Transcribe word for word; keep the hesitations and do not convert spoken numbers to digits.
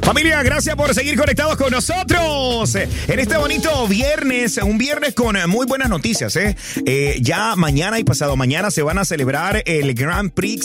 Familia, gracias por seguir conectados con nosotros en este bonito viernes, un viernes con muy buenas noticias. ¿eh? Eh, ya mañana y pasado mañana se van a celebrar el Grand Prix